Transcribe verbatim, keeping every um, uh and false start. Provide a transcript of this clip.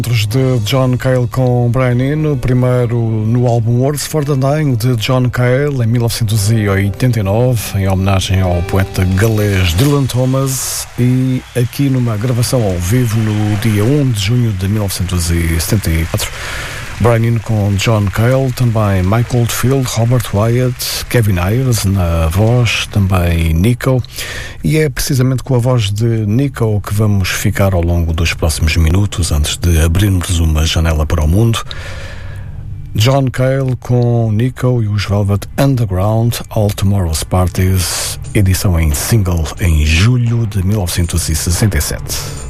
De John Cale com Brian Eno, primeiro no álbum Words for the Dying de John Cale em mil novecentos e oitenta e nove, em homenagem ao poeta galês Dylan Thomas, e aqui numa gravação ao vivo no dia um de junho de mil novecentos e setenta e quatro. Brian Eno com John Cale, também Mike Oldfield, Robert Wyatt, Kevin Ayers na voz, também Nico, e é precisamente com a voz de Nico que vamos ficar ao longo dos próximos minutos antes de abrirmos uma janela para o mundo. John Cale com Nico e os Velvet Underground, All Tomorrow's Parties, edição em single em julho de mil novecentos e sessenta e sete.